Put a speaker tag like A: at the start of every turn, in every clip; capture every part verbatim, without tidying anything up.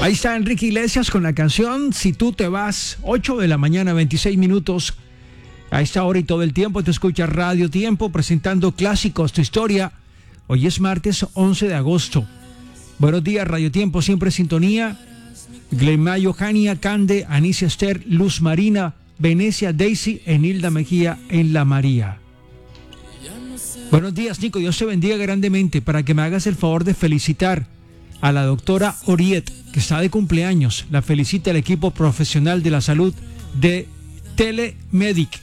A: Ahí está Enrique Iglesias con la canción Si tú te vas, ocho de la mañana, veintiséis minutos. A esta hora y todo el tiempo te escucha Radio Tiempo presentando clásicos, tu historia. Hoy es martes once de agosto. Buenos días, Radio Tiempo, siempre en sintonía. Glenmayo, Jania, Cande, Anicia Esther, Luz Marina, Venecia, Daisy, Enilda Mejía en La María. Buenos días, Nico, Dios te bendiga grandemente. Para que me hagas el favor de felicitar a la doctora Oriet, que está de cumpleaños. La felicita el equipo profesional de la salud de Telemedic.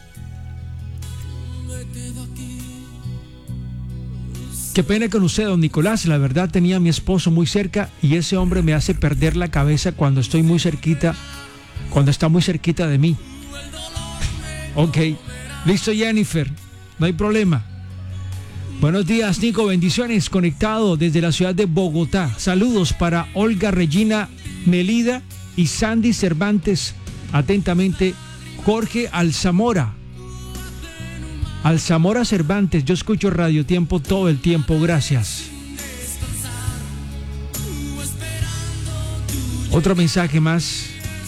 A: Qué pena con usted, don Nicolás. La verdad, tenía a mi esposo muy cerca y ese hombre me hace perder la cabeza cuando estoy muy cerquita, cuando está muy cerquita de mí. Ok, listo, Jennifer, no hay problema. Buenos días, Nico, bendiciones, conectado desde la ciudad de Bogotá. Saludos para Olga Regina Melida y Sandy Cervantes. Atentamente, Jorge Alzamora. Alzamora Cervantes, yo escucho Radio Tiempo todo el tiempo, gracias. Otro mensaje más.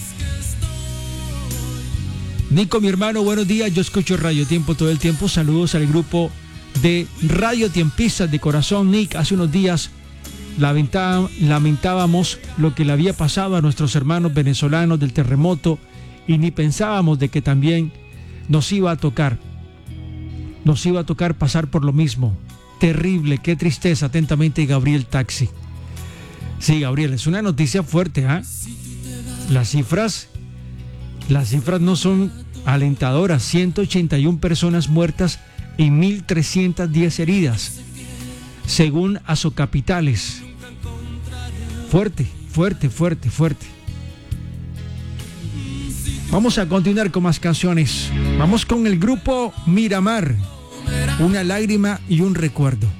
A: Nico, mi hermano, buenos días, yo escucho Radio Tiempo todo el tiempo. Saludos al grupo de Radio Tiempistas de corazón. Nick, hace unos días lamentábamos lo que le había pasado a nuestros hermanos venezolanos del terremoto y ni pensábamos de que también nos iba a tocar. Nos iba a tocar pasar por lo mismo. Terrible, qué tristeza. Atentamente, Gabriel Taxi. Sí, Gabriel, es una noticia fuerte, ¿eh? Las cifras, las cifras no son alentadoras. ciento ochenta y una personas muertas y mil trescientas diez heridas, según Azocapitales. Fuerte, fuerte, fuerte, fuerte. Vamos a continuar con más canciones. Vamos con el grupo Miramar, Una lágrima y un recuerdo.